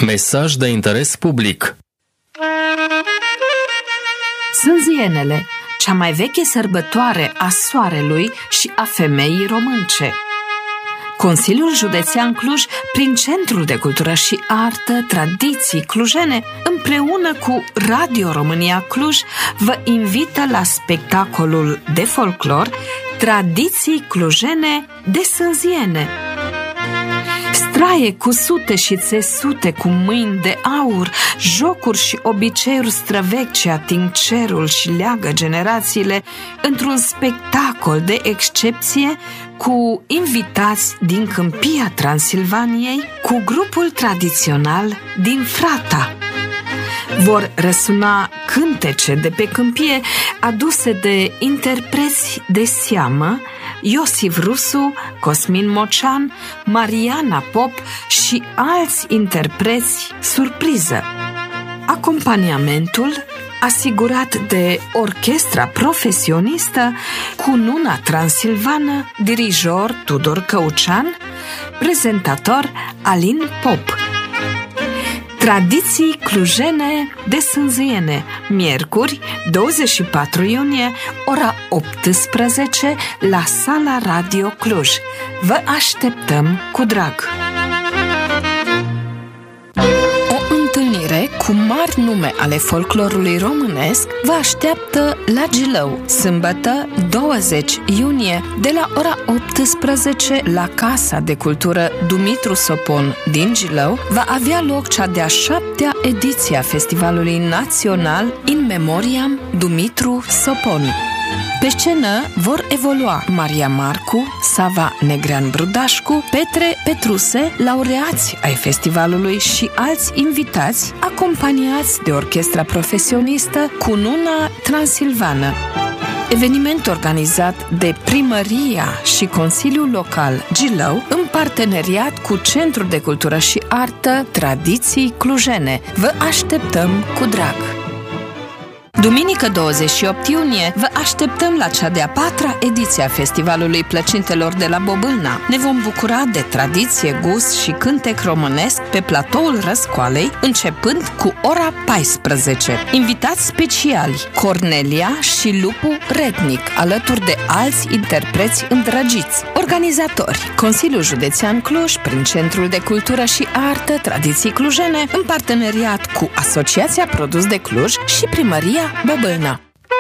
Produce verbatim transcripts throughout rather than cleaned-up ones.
Mesaj de interes public. Sânzienele, cea mai veche sărbătoare a soarelui și a femeii românce. Consiliul Județean Cluj, prin Centrul de Cultură și Artă, Tradiții Clujene, împreună cu Radio România Cluj, vă invită la spectacolul de folclor Tradiții Clujene de Sânziene. Straie cu sute și țesute cu mâini de aur, jocuri și obiceiuri străvechi ce ating cerul și leagă generațiile într-un spectacol de excepție cu invitați din Câmpia Transilvaniei, cu grupul tradițional din Frata. Vor răsuna cântece de pe câmpie aduse de interpreți de seamă, Iosif Rusu, Cosmin Mocean, Mariana Pop și alți interpreți surpriză. Acompaniamentul asigurat de orchestra profesionistă Cununa Transilvană, dirijor Tudor Căucean, prezentator Alin Pop. Tradiții Clujene de Sânziene, miercuri, douăzeci și patru iunie, ora optsprezece, la Sala Radio Cluj. Vă așteptăm cu drag! O întâlnire cu mari nume ale folclorului românesc vă așteaptă la Gilău, sâmbătă douăzeci iunie, de la ora optsprezece, la Casa de Cultură Dumitru Sopon din Gilău. Va avea loc cea de-a șaptea ediție a Festivalului Național In Memoriam Dumitru Sopon. Pe scenă vor evolua Maria Marcu, Sava Negrean Brudașcu, Petre Petruse, laureați ai festivalului și alți invitați, acompaniați de orchestra profesionistă Cununa Transilvană. Eveniment organizat de Primăria și Consiliul Local Gilău, în parteneriat cu Centrul de Cultură și Artă Tradiții Clujene. Vă așteptăm cu drag! Duminică douăzeci și opt iunie vă așteptăm la cea de-a patra ediție a Festivalului Plăcintelor de la Bobâlna. Ne vom bucura de tradiție, gust și cântec românesc pe platoul Răscoalei, începând cu ora paisprezece. Invitați speciali Cornelia și Lupu Rednic, alături de alți interpreți îndrăgiți. Organizatori Consiliul Județean Cluj, prin Centrul de Cultură și Artă Tradiții Clujene, în parteneriat cu Asociația Produs de Cluj și Primăria Bobâlna.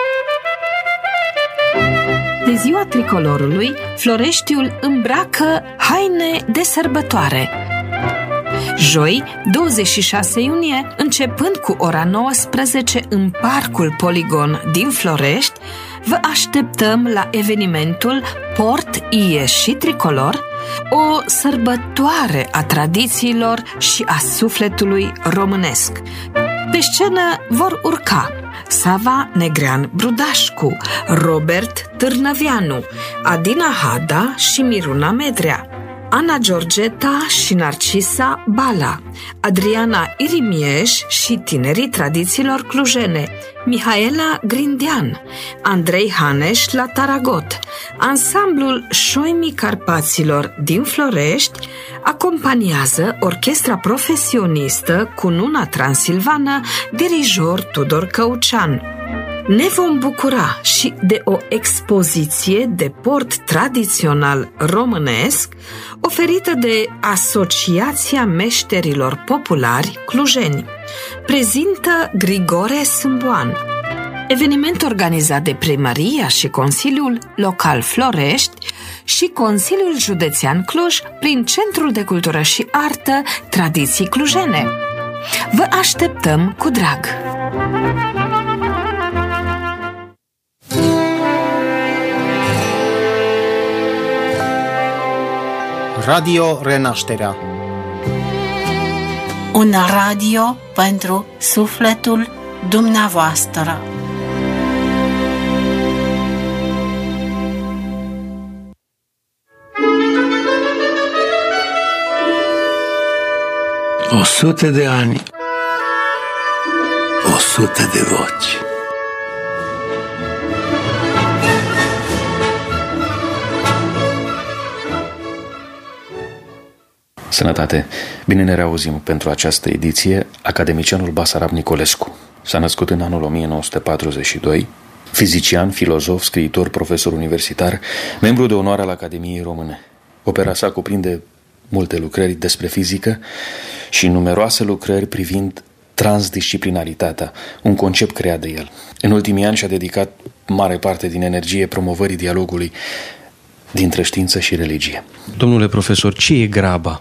De ziua tricolorului, Floreștiul îmbracă haine de sărbătoare. Joi, douăzeci și șase iunie, începând cu ora nouăsprezece în Parcul Poligon din Florești, vă așteptăm la evenimentul Port Ie și Tricolor, o sărbătoare a tradițiilor și a sufletului românesc. Pe scenă vor urca Sava Negrean Brudașcu, Robert Târnăvianu, Adina Hada și Miruna Medrea, Ana Georgeta și Narcisa Bala, Adriana Irimieș și tinerii tradițiilor clujene, Mihaela Grindean, Andrei Haneș la Taragot, ansamblul Șoimii Carpaților din Florești acompaniază orchestra profesionistă Cununa Transilvană, dirijor Tudor Căucean. Ne vom bucura și de o expoziție de port tradițional românesc oferită de Asociația Meșterilor Populari Clujeni. Prezintă Grigore Sâmboan. Eveniment organizat de Primăria și Consiliul Local Florești și Consiliul Județean Cluj prin Centrul de Cultură și Artă Tradiții Clujene. Vă așteptăm cu drag! Radio Renașterea. Un radio pentru sufletul dumneavoastră. O sută de ani, o sută de voci. Sănătate! Bine ne reauzim pentru această ediție. Academicianul Basarab Nicolescu s-a născut în anul o mie nouă sute patruzeci și doi, fizician, filozof, scriitor, profesor universitar, membru de onoare al Academiei Române. Opera sa cuprinde multe lucrări despre fizică și numeroase lucrări privind transdisciplinaritatea, un concept creat de el. În ultimii ani și-a dedicat mare parte din energie promovării dialogului dintre știință și religie. Domnule profesor, ce e graba?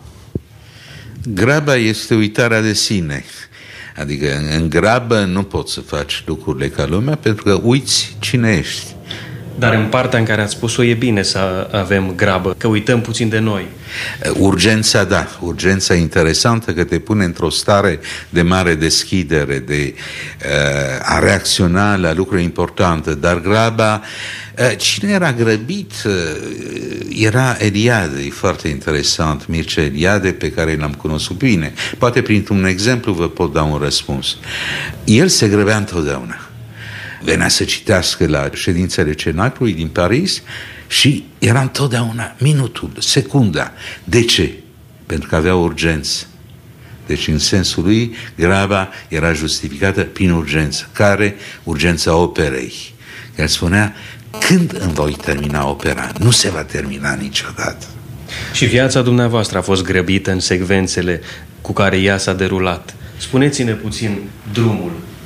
Graba este uitarea de sine. Adică în grabă nu poți să faci lucrurile ca lumea pentru că uiți cine ești. Dar în partea în care ați spus-o e bine să avem grabă, că uităm puțin de noi. Urgența, da, urgența interesantă că te pune într-o stare de mare deschidere, de uh, a reacționa la lucruri importante, dar graba, uh, cine era grăbit uh, era Eliade, e foarte interesant, Mircea Eliade, pe care l-am cunoscut bine. Poate printr-un exemplu vă pot da un răspuns. El se grăbea întotdeauna. Venea să citească la ședințele Cenaclului din Paris și era întotdeauna minutul, secunda. De ce? Pentru că avea urgență. Deci în sensul lui graba era justificată prin urgență. Care? Urgența operei. Care spunea, când îmi voi termina opera? Nu se va termina niciodată. Și viața dumneavoastră a fost grăbită în secvențele cu care ea s-a derulat. Spuneți-ne puțin drumul.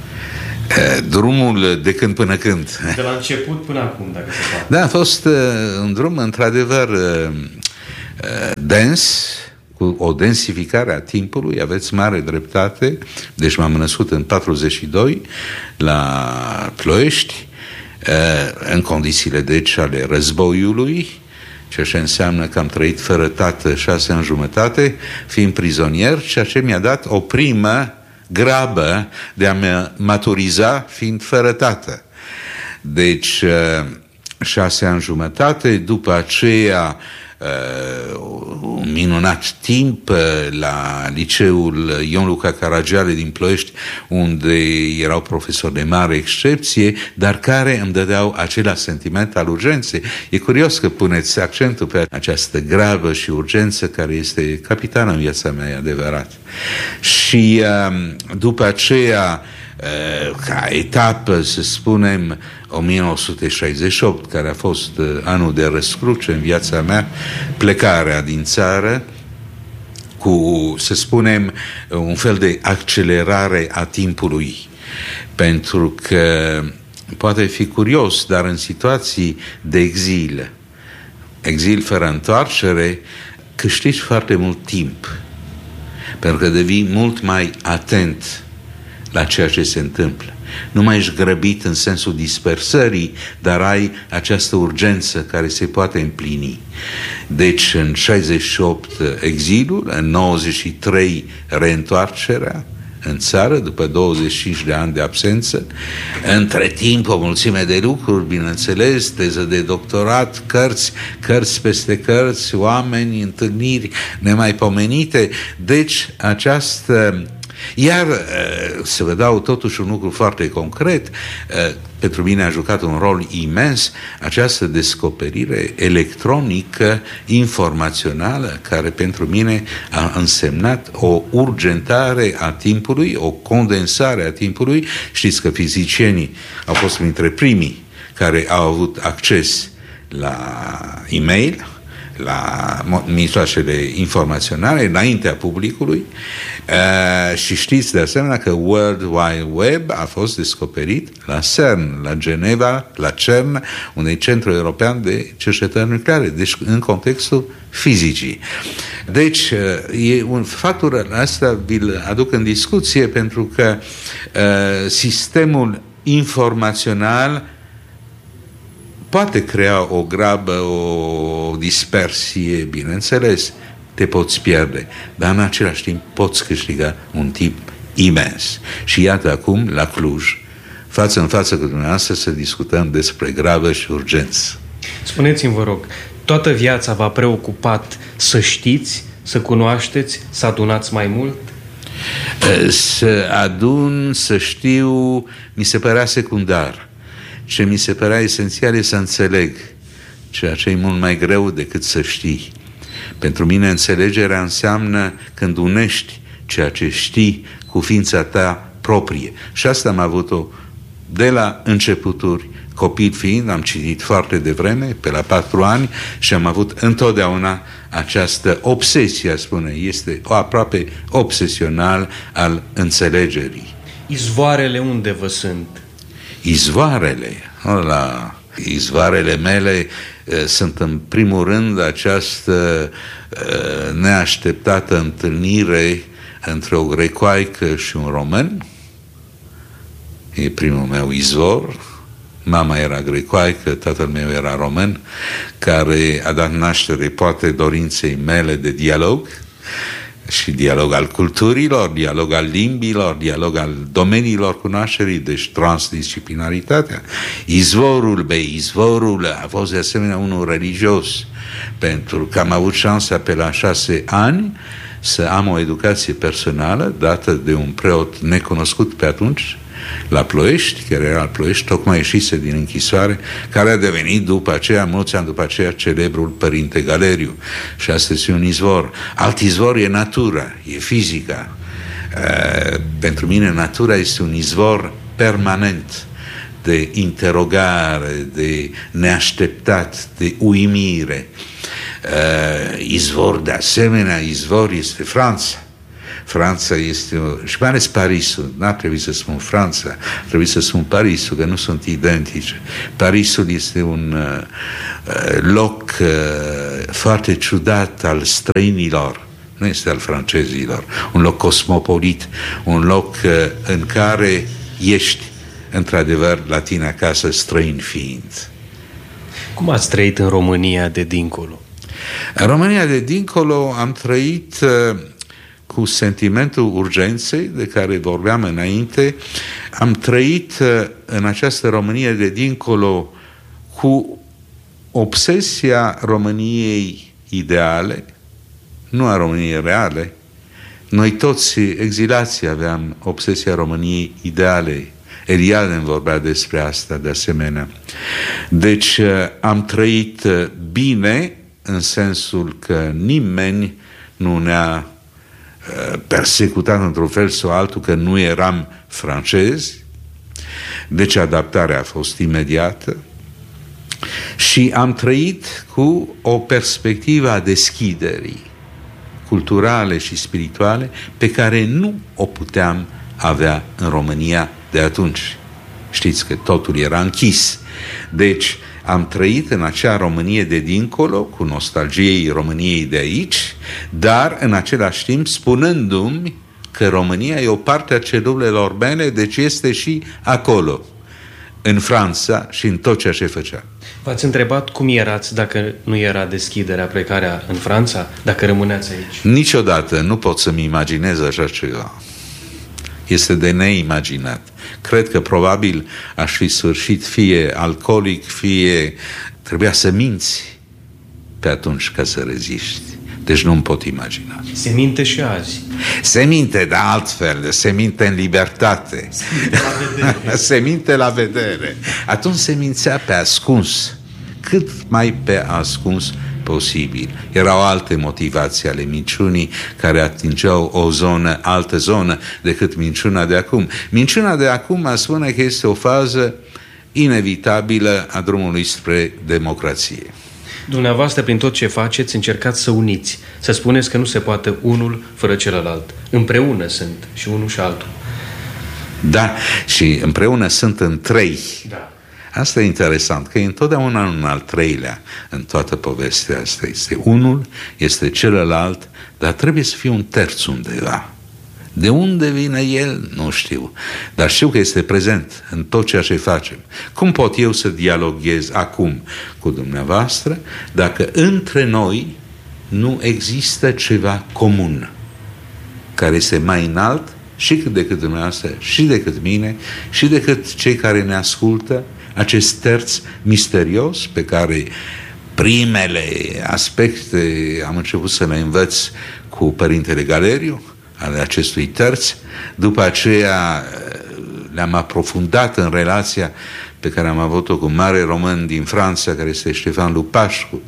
Drumul de când până când. De la început până acum, dacă se poate. Da, a fost uh, un drum într-adevăr uh, uh, dens, cu o densificare a timpului, aveți mare dreptate. Deci m-am născut în patruzeci și doi la Ploiești, uh, în condițiile deci ale războiului, ceea ce înseamnă că am trăit fără tată șase ani jumătate, fiind prizonier, ceea ce mi-a dat o primă grabă de a mă maturiza fiind fără tată. Deci șase ani jumătate, după aceea un minunat timp la liceul Ion Luca Caragiale din Ploiești, unde erau profesori de mare excepție, dar care îmi dădeau același sentiment al urgenței. E curios că puneți accentul pe această grabă și urgență care este capitală în viața mea, e adevărat. Și după aceea, ca etapă, să spunem, o mie nouă sute șaizeci și opt, care a fost anul de răscruce în viața mea, plecarea din țară cu, să spunem, un fel de accelerare a timpului, pentru că poate fi curios, dar în situații de exil, exil fără întoarcere, câștigi foarte mult timp, pentru că devii mult mai atent la ceea ce se întâmplă. Nu mai ești grăbit în sensul dispersării, dar ai această urgență care se poate împlini. Deci în șaizeci și opt exilul, în nouăzeci și trei reîntoarcerea în țară, după douăzeci și cinci de ani de absență. Între timp o mulțime de lucruri, bineînțeles, teză de doctorat, cărți, cărți peste cărți, oameni, întâlniri nemaipomenite. Deci această... Iar, să vă dau totuși un lucru foarte concret, pentru mine a jucat un rol imens această descoperire electronică, informațională, care pentru mine a însemnat o urgentare a timpului, o condensare a timpului. Știți că fizicienii au fost printre primii care au avut acces la e-mail, la mijloacele informaționale înaintea publicului, uh, și știți de asemenea că World Wide Web a fost descoperit la CERN, la Geneva, la CERN, unde e Centrul European de Cercetări Nucleare, deci în contextul fizicii. Deci, e un factor ăsta vi-l aduc în discuție pentru că uh, sistemul informațional poate crea o grabă, o dispersie, bineînțeles, te poți pierde, dar în același timp poți câștiga un timp imens. Și iată acum, la Cluj, față în față cu dumneavoastră, să discutăm despre grabă și urgență. Spuneți-mi, vă rog, toată viața v-a preocupat să știți, să cunoașteți, să adunați mai mult? Să adun, să știu, mi se părea secundar. Ce mi se părea esențial e să înțeleg, ceea ce e mult mai greu decât să știi. Pentru mine înțelegerea înseamnă când unești ceea ce știi cu ființa ta proprie. Și asta am avut-o de la începuturi. Copil fiind, am citit foarte devreme, pe la patru ani, și am avut întotdeauna această obsesie, spune, este aproape obsesional al înțelegerii. Izvoarele unde vă sunt? Izvoarele, la izvoarele mele sunt în primul rând această neașteptată întâlnire între o grecoaică și un român. E primul meu izvor. Mama era grecoaică, tatăl meu era român, care a dat naștere poate dorinței mele de dialog, și dialog al culturilor, dialog al limbilor, dialog al domeniilor cunoașterii, deci transdisciplinaritatea. Izvorul, be, izvorul a fost de asemenea unul religios, pentru că am avut șansa pe la șase ani să am o educație personală dată de un preot necunoscut pe atunci, la Ploiești, care era la Ploiești, tocmai ieșise din închisoare, care a devenit după aceea, mulți ani după aceea, celebrul Părinte Galeriu. Și asta este un izvor. Alt izvor e natura, e fizica. Uh, pentru mine natura este un izvor permanent de interogare, de neașteptat, de uimire. Uh, izvor, de asemenea, izvor este Franța. Franța este, o, și mai ales Parisul, n-ar trebui să spun Franța, trebuie să spun Parisul, că nu sunt identice. Parisul este un uh, loc uh, foarte ciudat al străinilor, nu este al francezilor, un loc cosmopolit, un loc uh, în care ești într-adevăr la tine acasă, străin fiind. Cum ați trăit în România de dincolo? În România de dincolo am trăit uh, cu sentimentul urgenței de care vorbeam înainte. Am trăit în această Românie de dincolo cu obsesia României ideale, nu a României reale. Noi toți exilații aveam obsesia României ideale. Eliade vorbea despre asta de asemenea. Deci am trăit bine în sensul că nimeni nu ne-a persecutat într-un fel sau altul, că nu eram francezi, deci adaptarea a fost imediată, și am trăit cu o perspectivă a deschiderii culturale și spirituale pe care nu o puteam avea în România de atunci. Știți că totul era închis. Deci am trăit în acea Românie de dincolo, cu nostalgiei României de aici, dar în același timp spunându-mi că România e o parte a celulelor mele, deci este și acolo, în Franța și în tot ceea ce făcea. V-ați întrebat cum erați dacă nu era deschiderea, plecarea în Franța, dacă rămâneați aici? Niciodată nu pot să-mi imaginez așa ceva. Este de neimaginat. Cred că probabil aș fi sfârșit fie alcoolic, fie trebuia să minți pe atunci ca să reziști. Deci nu-mi pot imagina. Se minte și azi. Se minte, dar altfel, se minte în libertate. Se minte la vedere. Se minte la vedere. Atunci se mințea pe ascuns, cât mai pe ascuns posibil. Erau alte motivații ale minciunii care atingeau o zonă, altă zonă decât minciuna de acum. Minciuna de acum spune că este o fază inevitabilă a drumului spre democrație. Dumneavoastră, prin tot ce faceți, încercați să uniți, să spuneți că nu se poate unul fără celălalt. Împreună sunt și unul și altul. Da, și împreună sunt în trei. Da. Asta e interesant, că e întotdeauna un al treilea în toată povestea asta. Este unul, este celălalt, dar trebuie să fie un terț undeva. De unde vine el, nu știu, dar știu că este prezent în tot ceea ce facem. Cum pot eu să dialoghez acum cu dumneavoastră dacă între noi nu există ceva comun care este mai înalt și decât dumneavoastră, și decât mine, și decât cei care ne ascultă, acest terț misterios pe care primele aspecte am început să le învăț cu Părintele Galeriu, ale acestui terț, după aceea le-am aprofundat în relația pe care am avut-o cu mare român din Franța, care este Ștefan Lupașcu,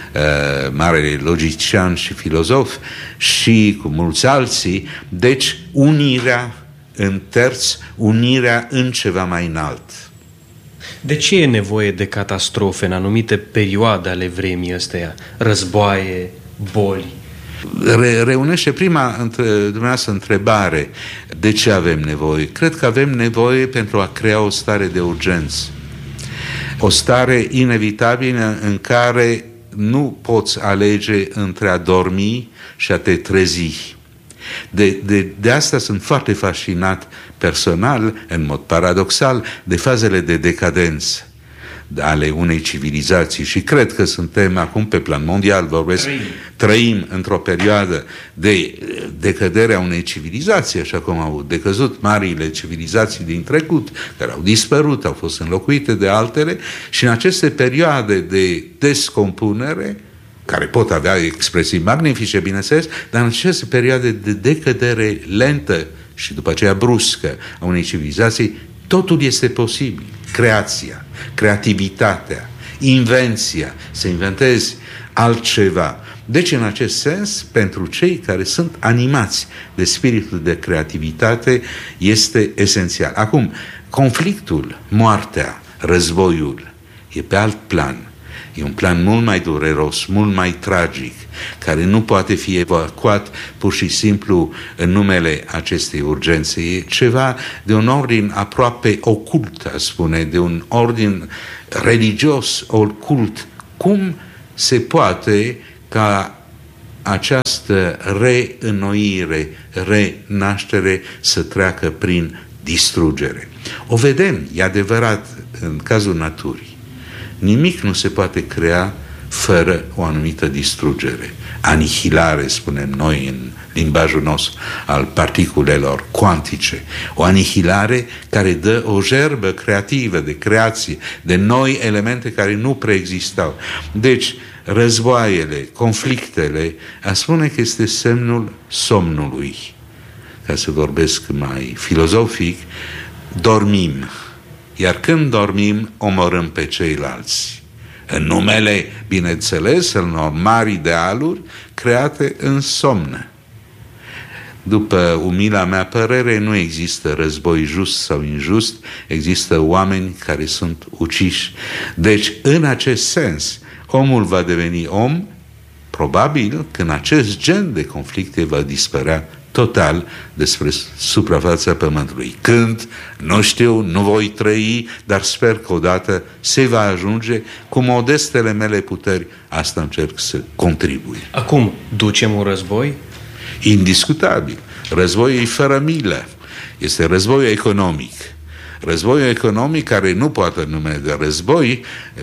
mare logician și filozof, și cu mulți alții. Deci unirea în terț, unirea în ceva mai înalt. De ce e nevoie de catastrofe în anumite perioade ale vremii ăsteia? Războaie, boli? Re- reunește prima între, dumneavoastră întrebare. De ce avem nevoie? Cred că avem nevoie pentru a crea o stare de urgență. O stare inevitabilă în care nu poți alege între a dormi și a te trezi. De, de, de asta sunt foarte fascinat personal, în mod paradoxal, de fazele de decadență ale unei civilizații și cred că suntem acum pe plan mondial, vorbesc, trăim, trăim într-o perioadă de decădere a unei civilizații, așa cum au decăzut marile civilizații din trecut, care au dispărut, au fost înlocuite de altele, și în aceste perioade de descompunere, care pot avea expresii magnifice, bineînțeles, dar în aceste perioade de decădere lentă și după aceea bruscă a unei civilizații, totul este posibil. Creația, creativitatea, invenția, să inventezi altceva. Deci, în acest sens, pentru cei care sunt animați de spiritul de creativitate, este esențial. Acum, conflictul, moartea, războiul, e pe alt plan. E un plan mult mai dureros, mult mai tragic, care nu poate fi evacuat pur și simplu în numele acestei urgențe. E ceva de un ordin aproape ocult, a spune, de un ordin religios, ocult. Cum se poate ca această reînnoire, renaștere să treacă prin distrugere? O vedem, e adevărat, în cazul naturii. Nimic nu se poate crea fără o anumită distrugere. Anihilare, spunem noi în limbajul nostru, al particulelor cuantice. O anihilare care dă o gerbă creativă de creație, de noi elemente care nu preexistau. Deci, războaiele, conflictele, a spune că este semnul somnului. Ca să vorbesc mai filozofic, dormim. Iar când dormim, omorâm pe ceilalți. În numele, bineînțeles, unor mari idealuri create în somn. După umila mea părere, nu există război just sau injust, există oameni care sunt uciși. Deci, în acest sens, omul va deveni om, probabil când acest gen de conflicte va dispărea total despre suprafața Pământului. Când, nu știu, nu voi trăi, dar sper că odată se va ajunge, cu modestele mele puteri, asta încerc să contribui. Acum, ducem un război? Indiscutabil. Războiul e fără milă. Este războiul economic. Războiul economic care nu poate nume de război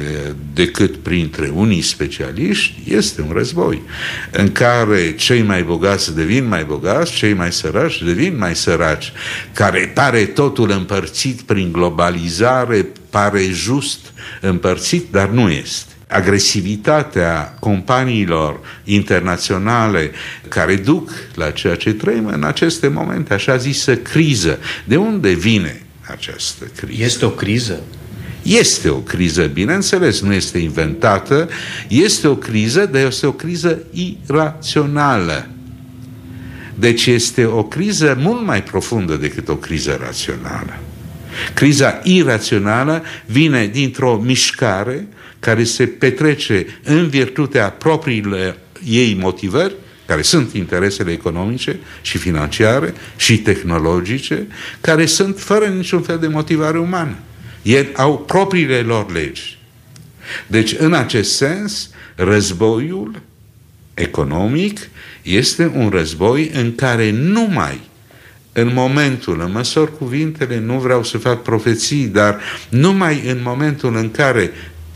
decât printre unii specialiști, este un război în care cei mai bogați devin mai bogați, cei mai săraci devin mai săraci, care pare totul împărțit prin globalizare, pare just împărțit, dar nu este. Agresivitatea companiilor internaționale care duc la ceea ce trăim în aceste momente, așa zisă criză. De unde vine această criză? Este o criză? Este o criză, bineînțeles, nu este inventată, este o criză, dar este o criză irațională. Deci este o criză mult mai profundă decât o criză rațională. Criza irațională vine dintr-o mișcare care se petrece în virtutea propriilor ei motivări, care sunt interesele economice și financiare și tehnologice, care sunt fără niciun fel de motivare umană. Ei au propriile lor legi. Deci, în acest sens, războiul economic este un război în care numai în momentul, în măsor cuvintele, nu vreau să fac profeții, dar numai în momentul în care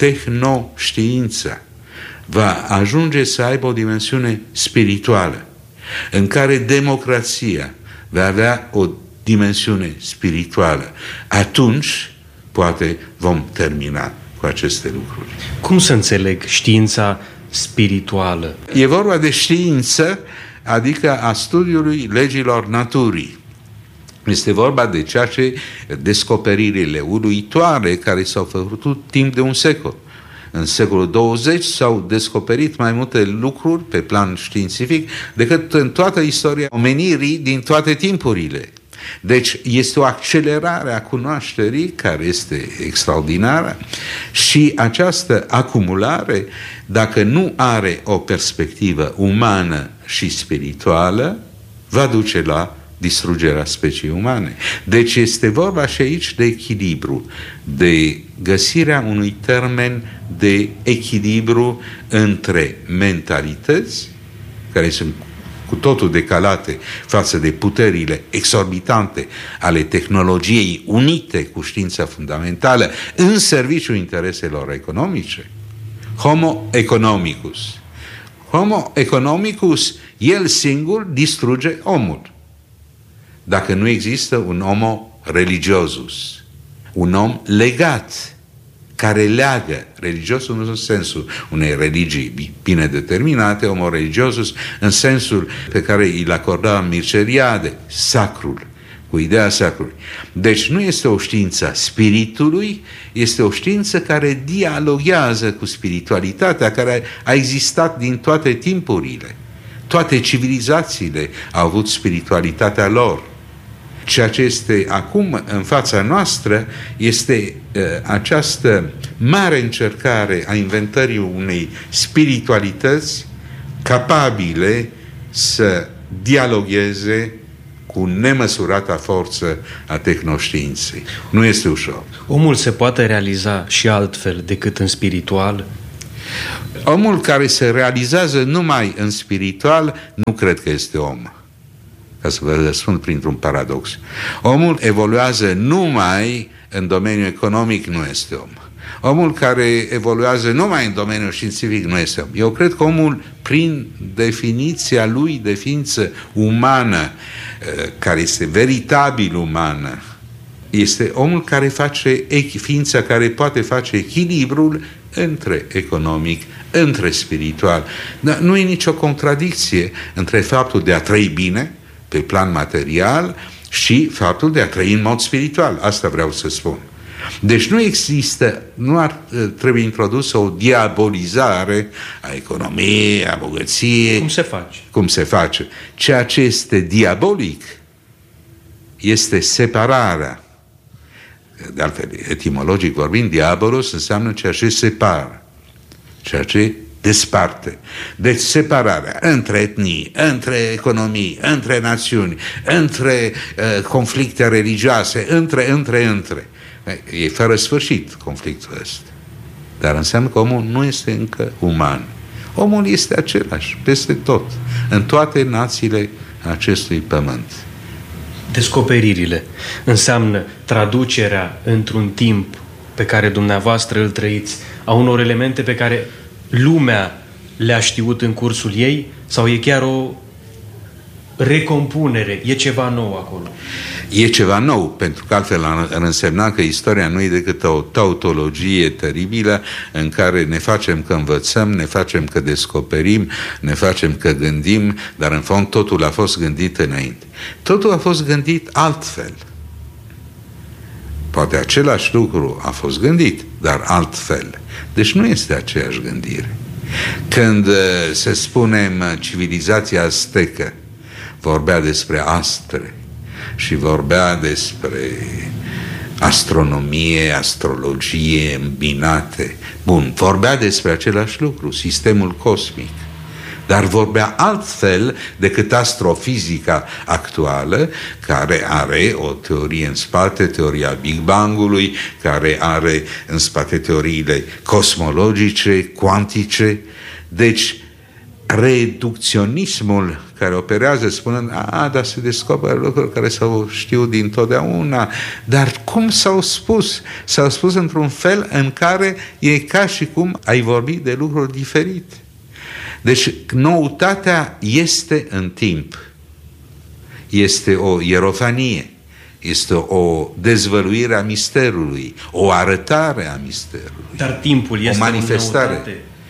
tehnoștiința va ajunge să aibă o dimensiune spirituală, în care democrația va avea o dimensiune spirituală, atunci poate vom termina cu aceste lucruri. Cum să înțeleg știința spirituală? E vorba de știință, adică a studiului legilor naturii. Este vorba de ceea ce descoperirile uluitoare care s-au făcut timp de un secol. În secolul douăzeci s-au descoperit mai multe lucruri pe plan științific decât în toată istoria omenirii din toate timpurile. Deci este o accelerare a cunoașterii care este extraordinară și această acumulare, dacă nu are o perspectivă umană și spirituală, va duce la distrugerea speciei umane. Deci este vorba și aici de echilibru, de găsirea unui termen de echilibru între mentalități care sunt cu totul decalate față de puterile exorbitante ale tehnologiei unite cu știința fundamentală în serviciul intereselor economice. Homo economicus. Homo economicus, el singur distruge omul. Dacă nu există un homo religiosus, un om legat, care leagă, religiosul nu în sensul unei religii bine determinate, homo religiosus în sensul pe care îl acorda Mircea, sacrul, cu ideea sacrului. Deci nu este o știință a spiritului, este o știință care dialoghează cu spiritualitatea, care a existat din toate timpurile. Toate civilizațiile au avut spiritualitatea lor. Ceea ce este acum în fața noastră este uh, această mare încercare a inventării unei spiritualități capabile să dialogheze cu nemăsurata forță a tehnoștiinței. Nu este ușor. Omul se poate realiza și altfel decât în spiritual? Omul care se realizează numai în spiritual, nu cred că este om. Ca să vă răspund printr-un paradox. Omul evoluează numai în domeniul economic, nu este om. Omul care evoluează numai în domeniul științific nu este om. Eu cred că omul, prin definiția lui de ființă umană, care este veritabil umană, este omul care face, ființa care poate face echilibrul între economic, între spiritual. Dar nu e nicio contradicție între faptul de a trăi bine pe plan material și faptul de a trăi în mod spiritual. Asta vreau să spun. Deci nu există, nu ar trebui introdusă o diabolizare a economiei, a bogăției. Cum se face? Cum se face. Ceea ce este diabolic este separarea. De altfel, etimologic vorbind, diabolos înseamnă ceea ce separă, ceea ce desparte. Deci separarea între etnii, între economii, între națiuni, între uh, conflicte religioase, între, între, între. E fără sfârșit conflictul ăsta. Dar înseamnă că omul nu este încă uman. Omul este același, peste tot, în toate națiile acestui pământ. Descoperirile înseamnă traducerea într-un timp pe care dumneavoastră îl trăiți a unor elemente pe care lumea le-a știut în cursul ei, sau e chiar o recompunere, e ceva nou acolo? E ceva nou, pentru că altfel ar însemna că istoria nu e decât o tautologie teribilă în care ne facem că învățăm, ne facem că descoperim, ne facem că gândim, dar în fond totul a fost gândit înainte. Totul a fost gândit altfel. Poate același lucru a fost gândit, dar altfel. Deci nu este aceeași gândire. Când, să spunem, civilizația aztecă vorbea despre astre și vorbea despre astronomie, astrologie îmbinate, bun, vorbea despre același lucru, sistemul cosmic, dar vorbea altfel decât astrofizica actuală, care are o teorie în spate, teoria Big Bang-ului, care are în spate teoriile cosmologice, cuantice. Deci, reducționismul care operează spunând, a, dar se descoperă lucruri care s-au știut dintotdeauna, dar cum s-au spus? S-au spus într-un fel în care e ca și cum ai vorbit de lucruri diferite. Deci noutatea este în timp, este o ierofanie, este o dezvăluire a misterului, o arătare a misterului, dar timpul este o manifestare.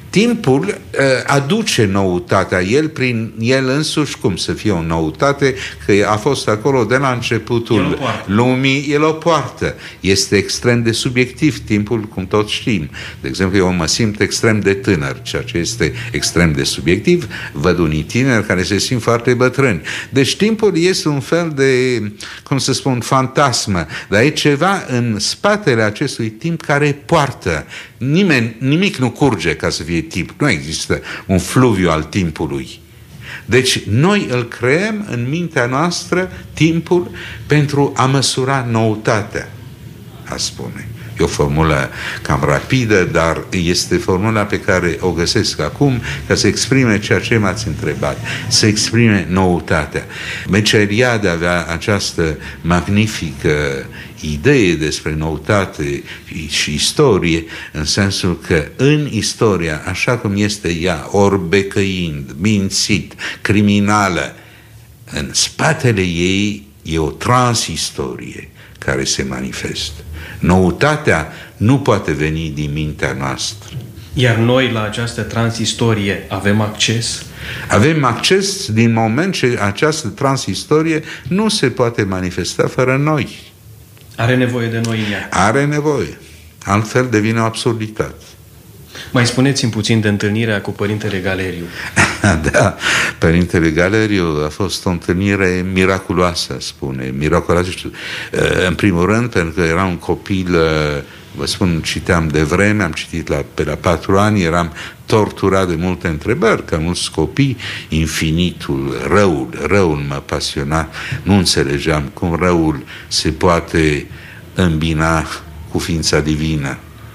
Timpul uh, aduce noutatea, el prin el însuși, cum să fie o noutate, că a fost acolo de la începutul el lumii, el o poartă. Este extrem de subiectiv timpul, cum toți știm. De exemplu, eu mă simt extrem de tânăr, ceea ce este extrem de subiectiv. Văd unii tineri care se simt foarte bătrâni. Deci timpul este un fel de, cum să spun, fantasmă, dar e ceva în spatele acestui timp care poartă. Nimeni, nimic nu curge ca să fie timp. Nu există un fluviu al timpului. Deci noi îl creăm în mintea noastră, timpul, pentru a măsura noutatea, a spune. E o formulă cam rapidă, dar este formula pe care o găsesc acum ca să exprime ceea ce m-ați întrebat, să exprime noutatea. Meceriade avea această magnifică idee despre noutate și istorie, în sensul că în istoria, așa cum este ea, orbecăind, mințit, criminală, în spatele ei e o transistorie care se manifestă. Noutatea nu poate veni din mintea noastră. Iar noi la această transistorie avem acces? Avem acces din moment ce această transistorie nu se poate manifesta fără noi. Are nevoie de noi în ea? Are nevoie. Altfel devine o absurditate. Mai spuneți-mi puțin de întâlnirea cu Părintele Galeriu. Da, Părintele Galeriu a fost o întâlnire miraculoasă, spune, miraculoasă. În primul rând, pentru că era un copil, vă spun, citeam de vreme, am citit la, pe la patru ani, eram torturat de multe întrebări, ca mulți copii, infinitul, răul, răul mă pasiona, nu înțelegeam cum răul se poate îmbina cu ființa divină.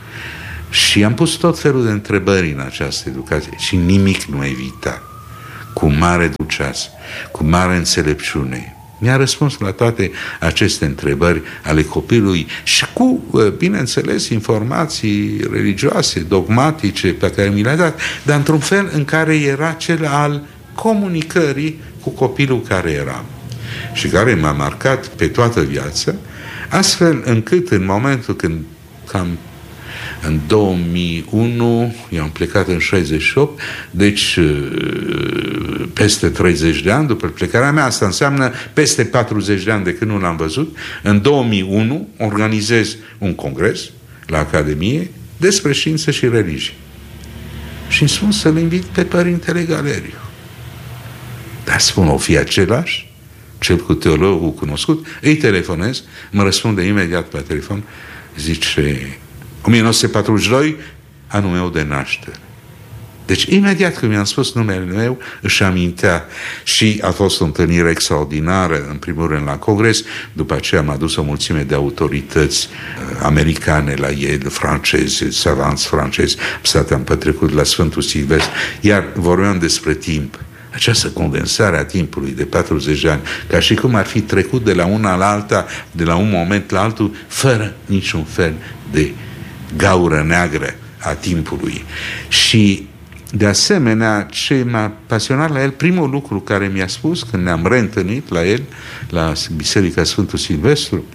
Și am pus tot felul de întrebări în această educație și nimic nu evita. Cu mare duceață, cu mare înțelepciune. Mi-a răspuns la toate aceste întrebări ale copilului și cu, bineînțeles, informații religioase, dogmatice pe care mi le-a dat, dar într-un fel în care era cel al comunicării cu copilul care eram și care m-a marcat pe toată viața, astfel încât în momentul când cam în două mii unu, eu am plecat în șaizeci și opt, deci peste treizeci de ani după plecarea mea, asta înseamnă peste patruzeci de ani de când nu l-am văzut. În două mii unu organizez un congres la Academie despre știință și religie. Și îmi spun să-l invit pe Părintele Galeriu. Dar spun, o fi același? Cel cu teologul cunoscut? Îi telefonez, mă răspunde imediat pe telefon, zice... o mie nouă sute patruzeci și doi, anul meu de naștere. Deci, imediat când mi-am spus numele meu, își amintea și a fost o întâlnire extraordinară, în primul rând la congres, după aceea m-a dus o mulțime de autorități uh, americane la el, franceze, savanți francezi, stat am petrecut la Sfântul Silvestru, iar vorbeam despre timp. Această condensare a timpului de patruzeci de ani, ca și cum ar fi trecut de la una la alta, de la un moment la altul, fără niciun fel de gaură neagră a timpului. Și de asemenea, ce m-a pasionat la el, primul lucru care mi-a spus când ne-am reîntâlnit la el, la Biserica Sfântul Silvestru,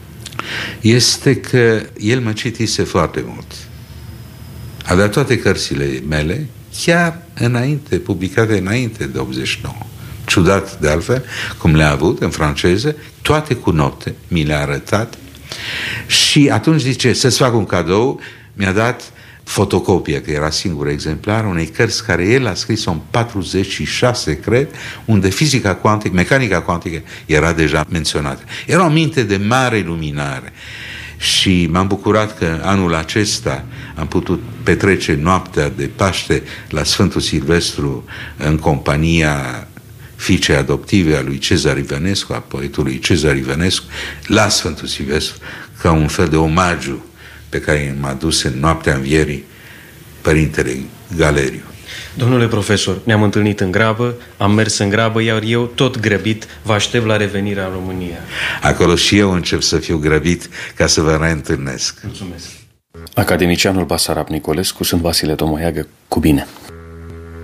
este că el mă citise foarte mult. A dat toate cărțile mele, chiar înainte, publicate înainte de optzeci și nouă. Ciudat de altfel, cum le-a avut în franceză, toate cu note, mi le-a arătat. Și atunci zice, să-ți fac un cadou, mi-a dat fotocopie, că era singur exemplar, unei cărți care el a scris-o în patruzeci și șase, cred, unde fizica cuantică, mecanica cuantică era deja menționată. Era o minte de mare luminare. Și m-am bucurat că anul acesta am putut petrece noaptea de Paște la Sfântul Silvestru în compania fiicei adoptive a lui Cezar Ivănescu, a poetului Cezar Ivănescu, la Sfântul Silvestru, ca un fel de omagiu pe care m-a dus în noaptea învierii Părintele Galeriu. Domnule profesor, ne-am întâlnit în grabă, am mers în grabă, iar eu, tot grăbit, vă aștept la revenirea în România. Acolo și eu încep să fiu grăbit ca să vă reîntâlnesc. Mulțumesc. Academicianul Basarab Nicolescu, sunt Vasile Tomoiagă, cu bine.